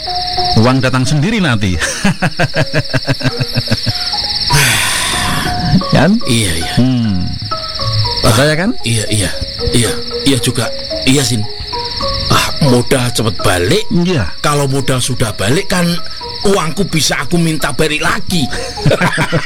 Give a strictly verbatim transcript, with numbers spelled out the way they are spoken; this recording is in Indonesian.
uang datang sendiri nanti. Kan? Iya, iya. Hmm. Percaya kan? Iya, iya. Iya, iya juga. Iya, Sin. Ah, modal cepet balik. Iya. Kalau modal sudah balik kan uangku bisa aku minta balik lagi.